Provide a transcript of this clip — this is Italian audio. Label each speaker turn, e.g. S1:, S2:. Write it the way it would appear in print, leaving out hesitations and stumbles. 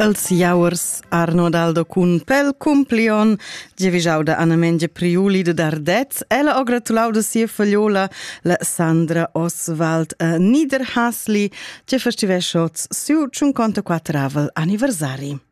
S1: Els jauers Arno Daldo cun pel cumplion giavisau da Anna Mengia Priuli de Dardez e la ho gratulau da sia fagliola la Sandra Oswald Niederhasli che festiveschots su 54 anniversari.